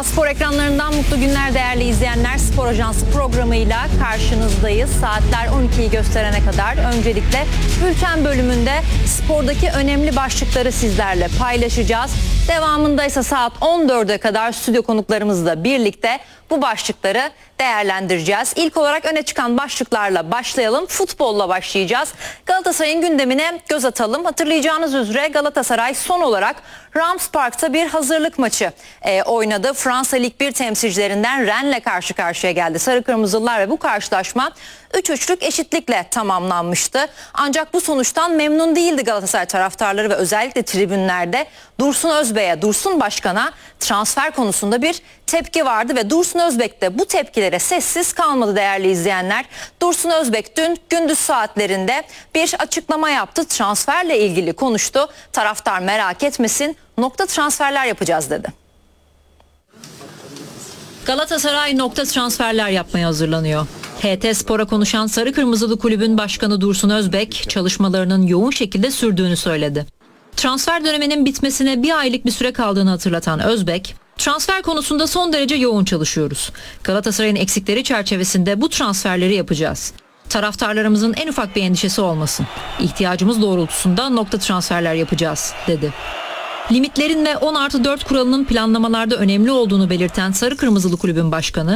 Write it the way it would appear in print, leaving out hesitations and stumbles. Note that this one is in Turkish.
A Spor ekranlarından mutlu günler değerli izleyenler. Spor Ajansı programıyla karşınızdayız. Saatler 12'yi gösterene kadar öncelikle bülten bölümünde spordaki önemli başlıkları sizlerle paylaşacağız. Devamında ise saat 14'e kadar stüdyo konuklarımızla birlikte bu başlıkları değerlendireceğiz. İlk olarak öne çıkan başlıklarla başlayalım. Futbolla başlayacağız. Galatasaray'ın gündemine göz atalım. Hatırlayacağınız üzere Galatasaray son olarak Rams Park'ta bir hazırlık maçı oynadı. Fransa Lig 1 temsilcilerinden Rennes'le karşı karşıya geldi Sarı Kırmızılılar ve bu karşılaşma 3-3'lük eşitlikle tamamlanmıştı. Ancak bu sonuçtan memnun değildi Galatasaray taraftarları ve özellikle tribünlerde Dursun Özbek'e, Dursun Başkan'a transfer konusunda bir tepki vardı ve Dursun Özbek de bu tepkilere sessiz kalmadı değerli izleyenler. Dursun Özbek dün gündüz saatlerinde bir açıklama yaptı. Transferle ilgili konuştu. Taraftar merak etmesin, nokta transferler yapacağız dedi. Galatasaray nokta transferler yapmaya hazırlanıyor. HT Spor'a konuşan Sarı Kırmızılı Kulübün Başkanı Dursun Özbek çalışmalarının yoğun şekilde sürdüğünü söyledi. Transfer döneminin bitmesine bir aylık bir süre kaldığını hatırlatan Özbek, transfer konusunda son derece yoğun çalışıyoruz. Galatasaray'ın eksikleri çerçevesinde bu transferleri yapacağız. Taraftarlarımızın en ufak bir endişesi olmasın. İhtiyacımız doğrultusunda nokta transferler yapacağız, dedi. Limitlerin ve 10+4 kuralının planlamalarda önemli olduğunu belirten Sarı Kırmızılı Kulübün Başkanı,